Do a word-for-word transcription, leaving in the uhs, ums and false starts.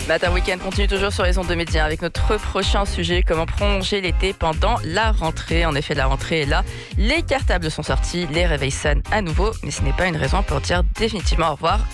Matin Week-end continue toujours sur les ondes de Média avec notre prochain sujet, comment prolonger l'été pendant la rentrée. En effet, la rentrée est là, les cartables sont sortis, les réveils sonnent à nouveau, mais ce n'est pas une raison pour dire définitivement au revoir